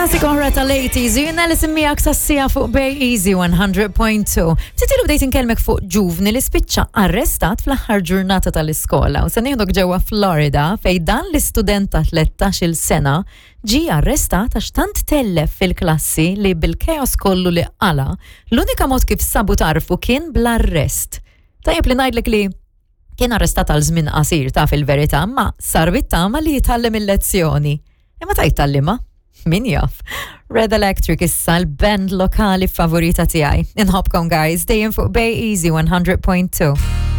Classic oħra tal-80s, jina li simmijak sassija fuq Bay Easy 100.2. Titilu bdejt inkelmek fuq ġuvni li spiċċa arrestat fl-aħħar ġurnata tal-iskola u se nieħdok ġewwa Florida fej dan l-istudent ta' 13-il sena ġi arrestat għax tant tellef fil-klassi li bil-keos kollu li qala l-unika mod kif sabu tarfu kien bl-arrest. Tajjeb li ngħidlek li kien arrestat għal żmien qasir ta' fil-verità ma sar bit-tama li jitgħallem il-lezzjoni. Imma ta' jitgħallima? Min jaf. Red Electric issa l-band lokali favorita tiegħi. Inħobkom guys, dejjem fuq Bay Easy 100.2.